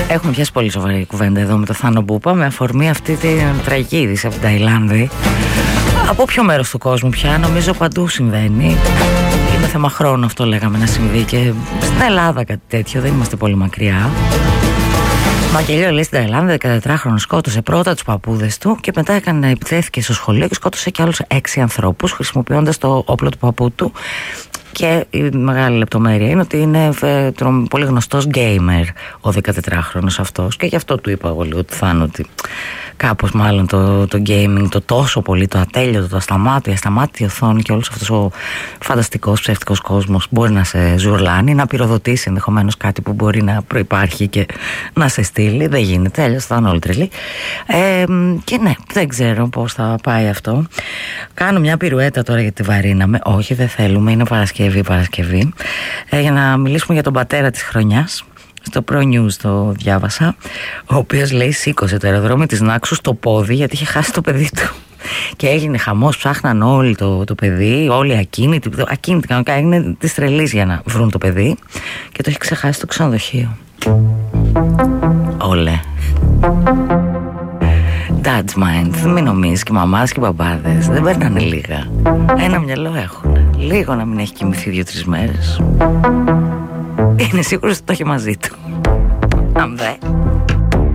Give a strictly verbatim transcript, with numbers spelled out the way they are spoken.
Έχουμε πιάσει πολύ σοβαρή κουβέντα εδώ με το Θάνο Μπούπα, με αφορμή αυτή την τραγική είδηση από την Ταϊλάνδη. Από ποιο μέρος του κόσμου πια, νομίζω παντού συμβαίνει. Είναι θέμα χρόνου αυτό, λέγαμε, να συμβεί και στην Ελλάδα κάτι τέτοιο, δεν είμαστε πολύ μακριά. Μακελιό, λέει, στην Ταϊλάνδη, δεκατετράχρονος σκότωσε πρώτα τους παππούδες του και μετά έκανε, επιθέθηκε στο σχολείο και σκότωσε και άλλους έξι ανθρώπους χρησιμοποιώντας το όπλο του παππού του. Και η μεγάλη λεπτομέρεια είναι ότι είναι ε, πολύ γνωστός γκέιμερ ο δεκατετράχρονος αυτός, και γι' αυτό του είπα εγώ λίγο του Θάνου ότι κάπως μάλλον το, το gaming, το τόσο πολύ, το ατέλειωτο, το ασταμάτητο, η ασταμάτητη οθόνη και όλος αυτός ο φανταστικός ψεύτικος κόσμος μπορεί να σε ζουρλάνει, να πυροδοτήσει ενδεχομένως κάτι που μπορεί να προϋπάρχει και να σε στείλει. Δεν γίνεται, αλλιώς θα είναι όλοι τρελοί. Ε, και ναι, δεν ξέρω πώς θα πάει αυτό. Κάνω μια πυρουέτα τώρα γιατί βαρύναμε. Όχι, δεν θέλουμε, είναι Παρασκευή, Παρασκευή. Ε, για να μιλήσουμε για τον πατέρα της χρονιάς. Στο Pro News το διάβασα, ο οποίος, λέει, σήκωσε το αεροδρόμιο της Νάξου στο πόδι γιατί είχε χάσει το παιδί του. Και έγινε χαμός, ψάχναν όλοι το, το παιδί, όλοι ακίνητοι, ακίνητοι κανονικά, έγινε της τρελής για να βρουν το παιδί και το έχει ξεχάσει στο ξενοδοχείο. Όλε. Dad's mind, μην νομίζεις, και οι μαμάδες και οι μπαμπάδες δεν παίρνανε λίγα. Ένα μυαλό έχουν. Λίγο να μην έχει κοιμηθεί δύο-τρεις μέρες. Είναι σίγουρος ότι το έχει μαζί του. Αν δε.